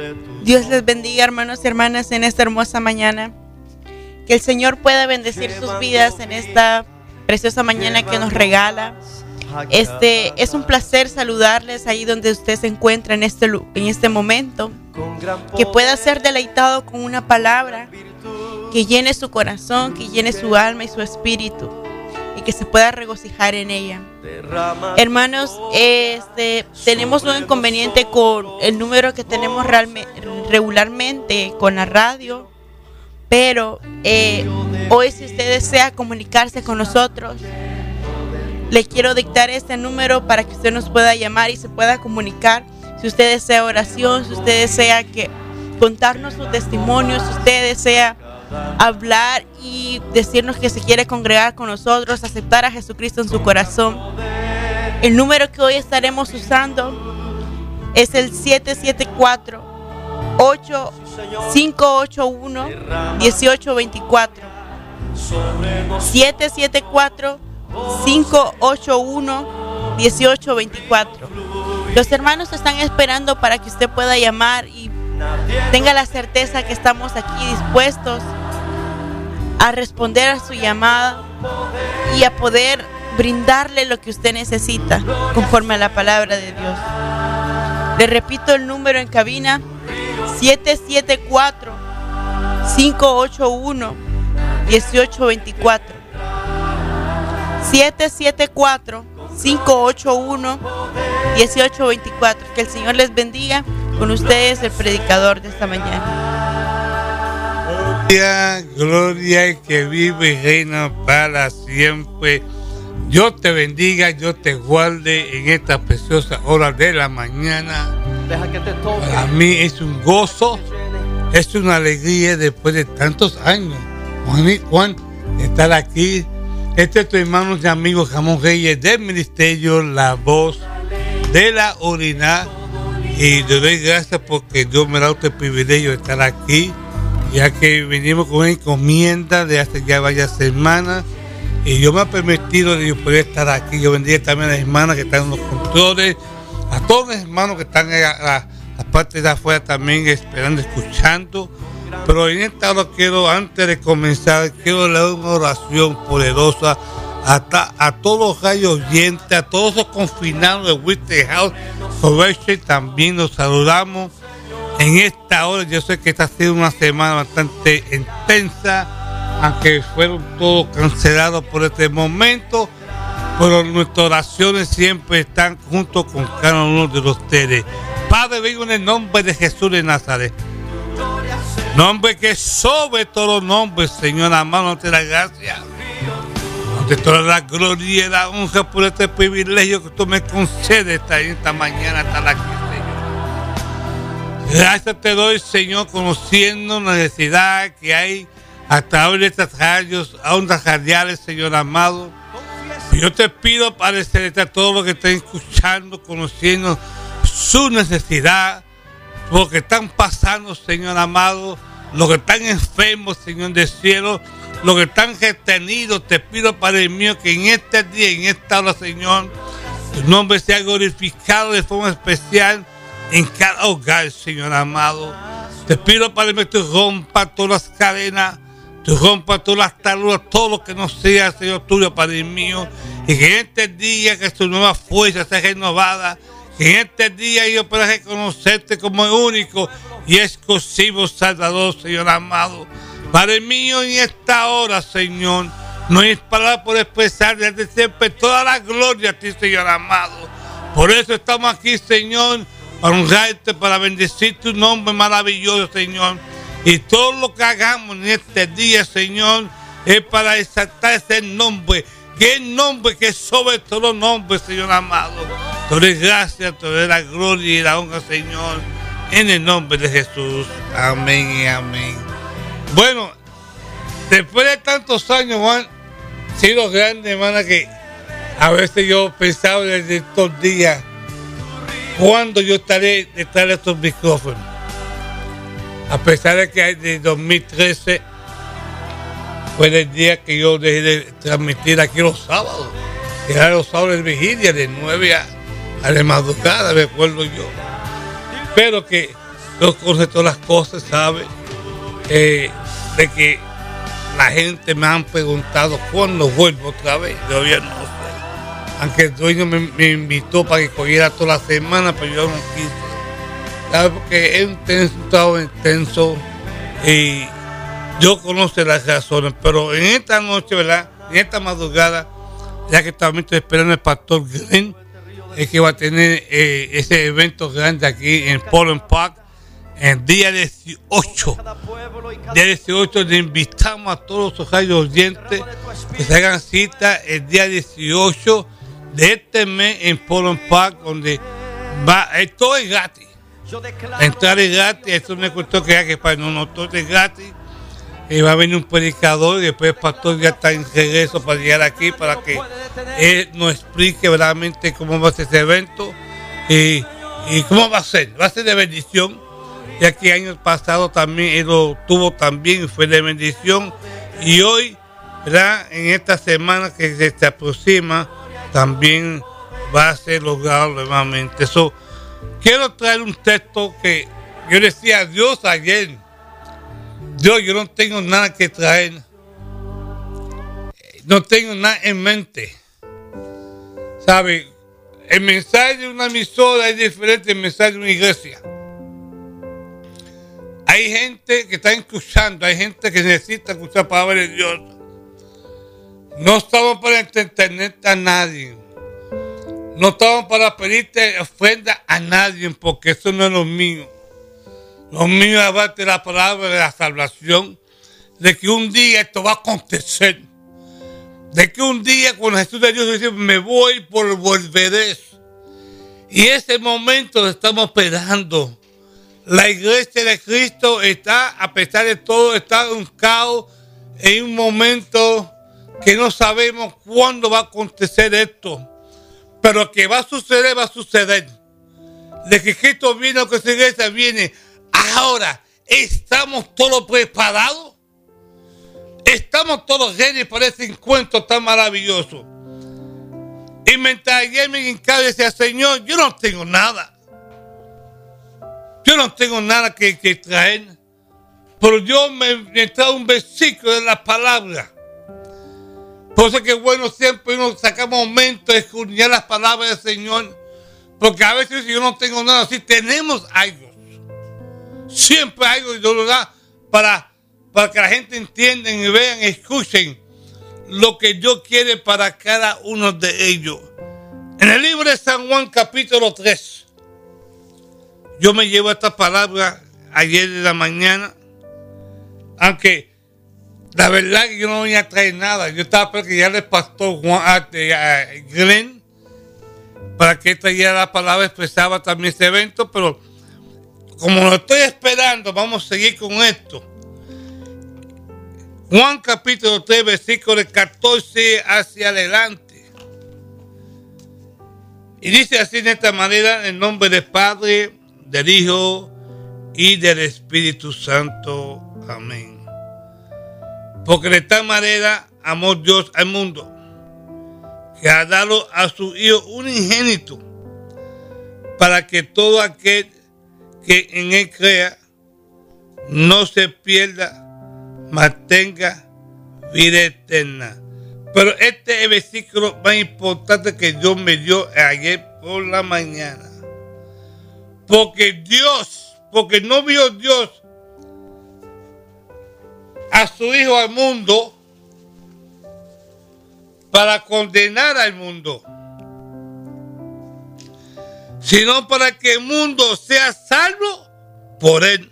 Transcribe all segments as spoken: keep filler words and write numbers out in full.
Dios les bendiga, hermanos y hermanas, en esta hermosa mañana. Que el Señor pueda bendecir sus vidas en esta preciosa mañana que nos regala. Este es un placer saludarles ahí donde usted se encuentra en este, en este momento. Que pueda ser deleitado con una palabra que llene su corazón, que llene su alma y su espíritu, y que se pueda regocijar en ella. Hermanos, este, tenemos un inconveniente con el número que tenemos realmente, regularmente con la radio, pero eh, hoy, si usted desea comunicarse con nosotros, le quiero dictar este número para que usted nos pueda llamar y se pueda comunicar. Si usted desea oración, si usted desea que contarnos su testimonio, si usted desea hablar y decirnos que se quiere congregar con nosotros, aceptar a Jesucristo en su corazón, el número que hoy estaremos usando es el siete siete cuatro, cinco ocho uno, uno ocho dos cuatro. siete siete cuatro, cinco ocho uno, uno ocho dos cuatro. Los hermanos están esperando para que usted pueda llamar y tenga la certeza que estamos aquí dispuestos a responder a su llamada y a poder brindarle lo que usted necesita conforme a la palabra de Dios. Le repito el número en cabina: siete siete cuatro, cinco ocho uno, uno ocho dos cuatro. siete siete cuatro, cinco ocho uno, uno ocho dos cuatro. Que el Señor les bendiga. Con ustedes el predicador de esta mañana. Gloria, gloria, que vive y reina para siempre. Dios te bendiga, Dios te guarde en esta preciosa hora de la mañana. Para mí es un gozo, es una alegría después de tantos años, Juan y Juan, estar aquí. Este es tu hermano y amigo Ramón Reyes del ministerio La Voz de la Orina. Y le doy gracias porque Dios me da este privilegio de estar aquí, ya que venimos con una encomienda de hace ya varias semanas y Dios me ha permitido de yo poder estar aquí. Yo bendiga también a las hermanas que están en los controles, a todos los hermanos que están a la, la parte de afuera también esperando, escuchando. Pero en esta hora quiero, antes de comenzar, quiero leer una oración poderosa a, a todos los rayos oyentes, a todos los confinados de White House. También los saludamos en esta hora. Yo sé que esta ha sido una semana bastante intensa, aunque fueron todos cancelados por este momento, pero nuestras oraciones siempre están junto con cada uno de ustedes. Padre, vengo en el nombre de Jesús de Nazaret, nombre que sobre todo nombre, Señor amado, te da gracias, de toda la gloria y la honra por este privilegio que tú me concedes esta, esta mañana, estar aquí, Señor. Gracias te doy, Señor, conociendo la necesidad que hay a través de estas radios, ondas radiales, Señor amado. Yo te pido, Padre Celestial, a todos los que están escuchando, conociendo su necesidad, lo que están pasando, Señor amado, los que están enfermos, Señor del cielo, los que están retenidos, te pido, Padre mío, que en este día, en esta hora, Señor, tu nombre sea glorificado de forma especial en cada hogar, Señor amado. Te pido, Padre mío, que tú rompas todas las cadenas, tú rompas todas las tarugas, todo lo que no sea, Señor tuyo, Padre mío, y que en este día que tu nueva fuerza sea renovada, que en este día yo pueda reconocerte como el único y exclusivo Salvador, Señor amado. Padre mío, en esta hora, Señor, no hay palabras por expresar desde siempre toda la gloria a ti, Señor amado. Por eso estamos aquí, Señor, para honrarte, para bendecir tu nombre maravilloso, Señor. Y todo lo que hagamos en este día, Señor, es para exaltar ese nombre, que es el nombre que es sobre todo nombre, Señor amado. Te doy gracias, te doy la gloria y la honra, Señor, en el nombre de Jesús. Amén y amén. Bueno, después de tantos años, Juan, ha sido grande, hermana, que a veces yo pensaba desde estos días, ¿cuándo yo estaré detrás de estos micrófonos? A pesar de que desde dos mil trece fue el día que yo dejé de transmitir aquí los sábados, que eran los sábados de vigilia, de nueve a, a la madrugada, recuerdo yo. Pero que Dios conoce todas las cosas, sabe. Eh, de que la gente me han preguntado cuándo vuelvo otra vez. Yo ya no sé. Aunque el dueño me, me invitó para que cogiera toda la semana, pero yo no quise. ¿Sabe? Porque es un, tenso, un trabajo intenso y yo conozco las razones. Pero en esta noche, ¿verdad? En esta madrugada, ya que también estoy esperando el pastor Glenn, es que va a tener eh, ese evento grande aquí en Poland Park el día dieciocho. Día dieciocho le invitamos a todos los radios oyentes que se hagan cita el día dieciocho de este mes en Poland Park, donde va, eh, todo es gratis. La entrada es gratis, esto me costó que que para no, no todo es gratis. Y va a venir un predicador y después el pastor ya está en regreso para llegar aquí para que él nos explique verdaderamente cómo va a ser ese evento y, y cómo va a ser. Va a ser de bendición, ya que años pasados también él lo tuvo también y fue de bendición. Y hoy, ¿verdad? En esta semana que se, se aproxima, también va a ser logrado nuevamente. So, quiero traer un texto que yo decía a Dios ayer. Yo, yo no tengo nada que traer. No tengo nada en mente. ¿Sabe? El mensaje de una emisora es diferente del mensaje de una iglesia. Hay gente que está escuchando, hay gente que necesita escuchar la palabra de Dios. No estamos para entretener a nadie. No estamos para pedirte ofrenda a nadie, porque eso no es lo mío. Lo mío es hablarte la palabra de la salvación, de que un día esto va a acontecer, de que un día cuando Jesús de Dios dice, me voy por volveré. Y ese momento lo estamos esperando. La iglesia de Cristo está, a pesar de todo, está en un caos, en un momento que no sabemos cuándo va a acontecer esto. Pero que va a suceder, va a suceder. De que Cristo viene o que su iglesia viene. Ahora, ¿estamos todos preparados? ¿Estamos todos ready para ese encuentro tan maravilloso? Y mientras ayer me hincaba y decía, Señor, yo no tengo nada. Yo no tengo nada que, que traer. Pero Dios me, me trae un versículo de la palabra. Por eso que es bueno siempre uno saca momentos de escudriñar las palabras del Señor. Porque a veces si yo no tengo nada, si tenemos algo. Siempre hay algo que Dios lo da para, para que la gente entienda y vean, escuchen lo que Dios quiere para cada uno de ellos. En el libro de San Juan capítulo tres, yo me llevo esta palabra ayer de la mañana, aunque la verdad que yo no venía a traer nada. Yo estaba para que ya el pastor Juan, a, a Glenn, para que trajera la palabra, expresaba también este evento, pero como lo estoy esperando, vamos a seguir con esto. Juan capítulo tres, versículo catorce hacia adelante. Y dice así de esta manera, en nombre del Padre, del Hijo y del Espíritu Santo. Amén. Porque de tal manera amó Dios al mundo, que ha dado a su Hijo unigénito, para que todo aquel que en él crea no se pierda, mas tenga vida eterna. Pero este es el versículo más importante que Dios me dio ayer por la mañana. Porque Dios, porque no vio Dios a su Hijo al mundo para condenar al mundo, sino para que el mundo sea salvo por él.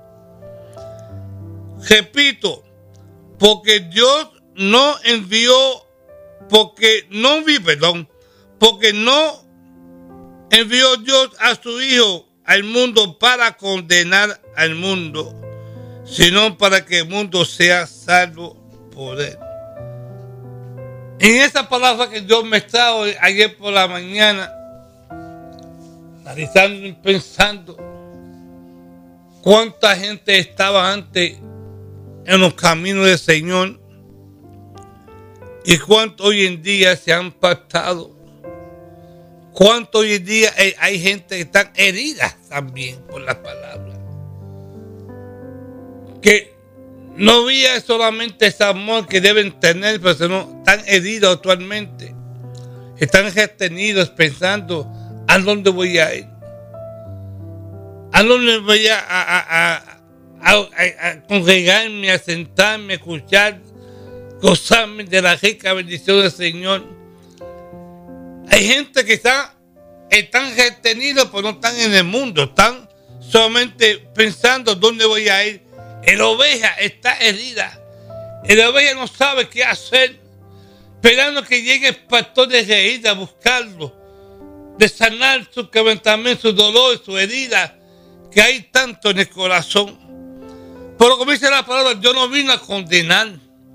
Repito, porque Dios no envió, porque no envió, perdón, porque no envió Dios a su Hijo al mundo para condenar al mundo, sino para que el mundo sea salvo por él. En esa palabra que Dios me trajo ayer por la mañana, analizando y pensando cuánta gente estaba antes en los caminos del Señor y cuánto hoy en día se han apartado, cuánto hoy en día hay, hay gente que están heridas también por la palabra. que no había solamente ese amor que deben tener, pero sino están heridos actualmente. Están retenidos pensando a dónde voy a ir. A dónde voy a, a, a, a, a, a congregarme, a sentarme, a escuchar, gozarme de la rica bendición del Señor. Hay gente que está, están retenidos, pero no están en el mundo. Están solamente pensando dónde voy a ir. El oveja está herida. El oveja no sabe qué hacer, esperando que llegue el pastor de reír a buscarlo, de sanar su quebrantamiento, su dolor, su herida, que hay tanto en el corazón. Pero como dice la palabra, yo no vino a condenar.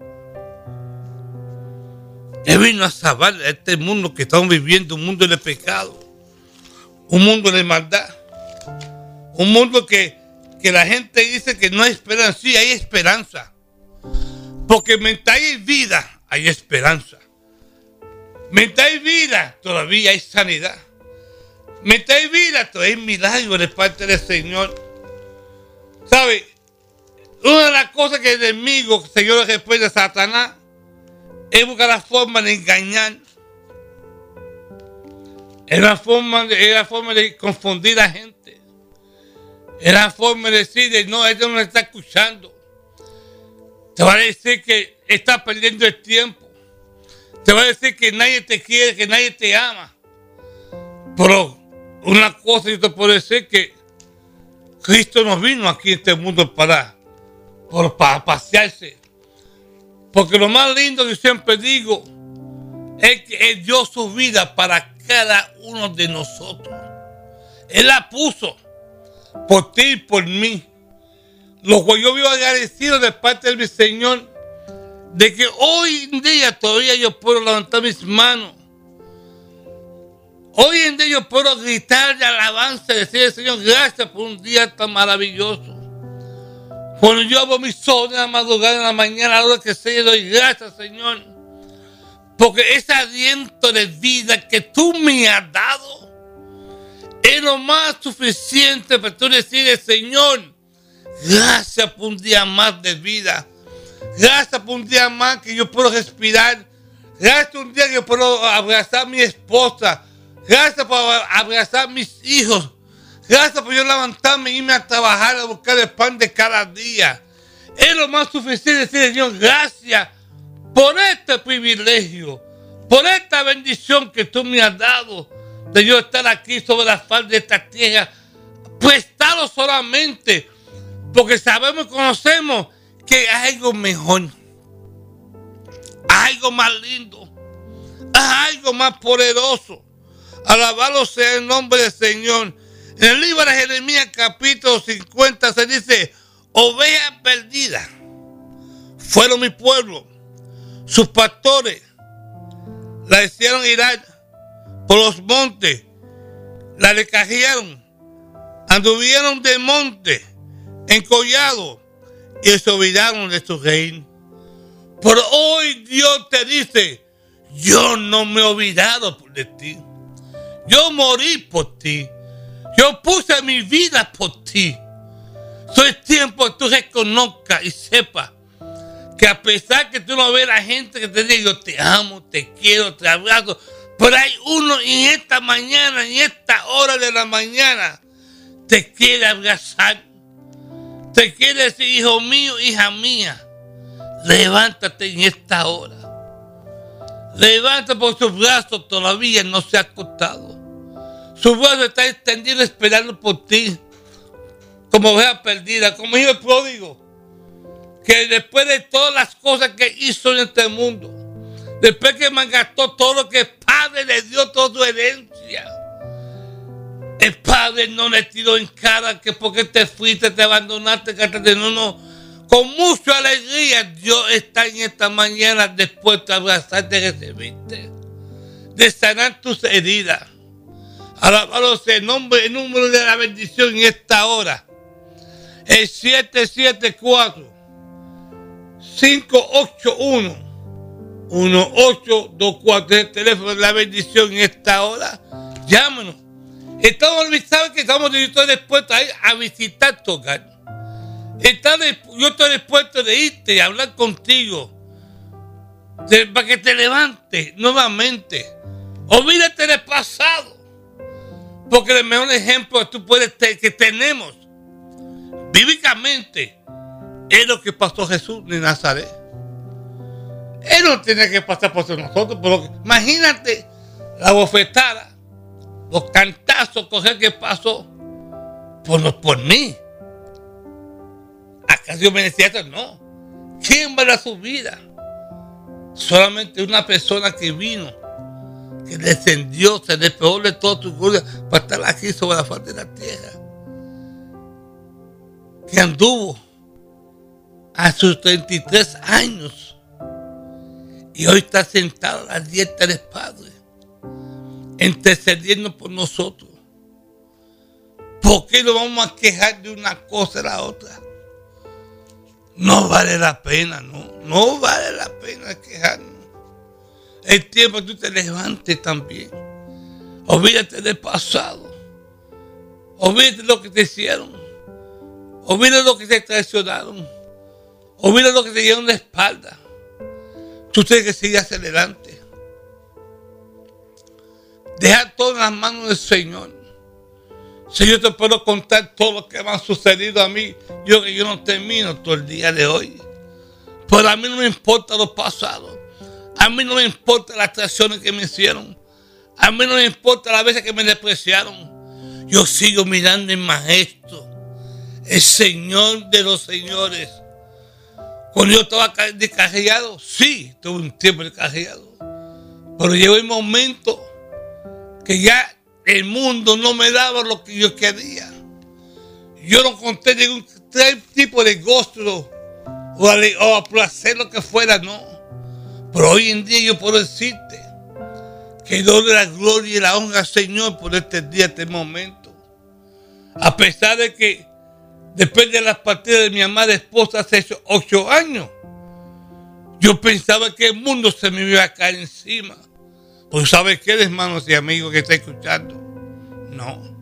Él vino a salvar a este mundo que estamos viviendo, un mundo de pecado, un mundo de maldad, un mundo que, que la gente dice que no hay esperanza. Sí, hay esperanza, porque mientras hay vida, hay esperanza. Mientras hay vida, todavía hay sanidad. Mientras hay vida, todavía hay milagros de parte del Señor. ¿Sabe? Una de las cosas que el enemigo, el Señor, después de Satanás, es buscar la forma de engañar. Es la forma de, es la forma de confundir a la gente. Es la forma de decir, no, ella no me está escuchando. Te va a decir que está perdiendo el tiempo. Te va a decir que nadie te quiere, que nadie te ama. Pero una cosa yo te puedo decir, que Cristo no vino aquí en este mundo para, para, para pasearse. Porque lo más lindo que siempre digo es que Él dio su vida para cada uno de nosotros. Él la puso por ti y por mí. Lo cual yo vivo agradecido de parte de mi Señor, de que hoy en día todavía yo puedo levantar mis manos. Hoy en día yo puedo gritar de alabanza y decirle, Señor, gracias por un día tan maravilloso. Cuando yo abro mis ojos en la madrugada, en la mañana, a la hora que sea, yo doy gracias, Señor. Porque ese aliento de vida que tú me has dado es lo más suficiente para tú decirle, Señor, gracias por un día más de vida. Gracias por un día más que yo puedo respirar. Gracias por un día que yo puedo abrazar a mi esposa. Gracias por abrazar a mis hijos. Gracias por yo levantarme y irme a trabajar a buscar el pan de cada día. Es lo más suficiente decir, Señor, gracias por este privilegio, por esta bendición que tú me has dado, de yo estar aquí sobre la faz de esta tierra, prestado solamente, porque sabemos y conocemos que hay algo mejor, hay algo más lindo, hay algo más poderoso. Alabado sea el nombre del Señor. En el libro de Jeremías capítulo cincuenta se dice, ovejas perdidas fueron mi pueblo, sus pastores la hicieron ir por los montes, la descarriaron, anduvieron de monte, encollados, y se olvidaron de su reino. Pero hoy Dios te dice, yo no me he olvidado de ti, yo morí por ti. Yo puse mi vida por ti. Soy tiempo que tú reconozcas y sepas que a pesar que tú no ves a la gente que te diga, te amo, te quiero, te abrazo, pero hay uno en esta mañana, en esta hora de la mañana, te quiere abrazar. Te quiere decir, hijo mío, hija mía, levántate en esta hora. Levántate porque sus brazos todavía no se han acostado. Su brazo está extendido esperando por ti, como oveja perdida, como hijo pródigo, que después de todas las cosas que hizo en este mundo, después que malgastó todo lo que el Padre le dio, toda su herencia, el Padre no le tiró en cara que porque te fuiste, te abandonaste, que no, no. Con mucha alegría Dios está en esta mañana después de abrazarte, de recibirte, de sanar tus heridas. Alabado sea el nombre, el número de la bendición en esta hora. El siete siete cuatro, cinco ocho uno, uno ocho dos cuatro. El teléfono de la bendición en esta hora. Llámanos. Estamos, ¿saben que estamos dispuestos a, a visitar tu hogar? Está de, yo estoy dispuesto de irte y hablar contigo. De, para que te levantes nuevamente. Olvídate del pasado. Porque el mejor ejemplo que tú puedes tener, que tenemos bíblicamente, es lo que pasó Jesús de Nazaret. Él no tenía que pasar por nosotros, pero imagínate la bofetada, los cantazos, coger que pasó por, por mí. ¿Acaso yo merecía eso? No. ¿Quién va a dar su vida? Solamente una persona que vino, que descendió, se despegó de toda tu gloria para estar aquí sobre la faz de la tierra. Que anduvo a sus treinta y tres años y hoy está sentado a la diestra del Padre, intercediendo por nosotros. ¿Por qué nos vamos a quejar de una cosa a la otra? No vale la pena, no, no vale la pena quejarnos. Es tiempo que tú te levantes también. Olvídate del pasado. Olvídate de lo que te hicieron. Olvídate de lo que te traicionaron. Olvídate de lo que te dieron de espalda. Tú tienes que seguir hacia adelante. Deja todo en las manos del Señor. Si yo te puedo contar todo lo que me ha sucedido a mí, yo que yo no termino todo el día de hoy. Pero a mí no me importa lo pasado. A mí no me importa las traiciones que me hicieron. A mí no me importa las veces que me despreciaron. Yo sigo mirando el Maestro, el Señor de los señores. Cuando yo estaba descarriado, sí, tuve un tiempo descarriado. Pero llegó el momento que ya el mundo no me daba lo que yo quería. Yo no conté ningún tipo de gozo o a, o a placer lo que fuera, no. Pero hoy en día yo puedo decirte que doy la gloria y la honra al Señor por este día, este momento. A pesar de que después de la partida de mi amada esposa hace ocho años, yo pensaba que el mundo se me iba a caer encima. Pues ¿sabes qué, hermanos y amigos que está escuchando? No.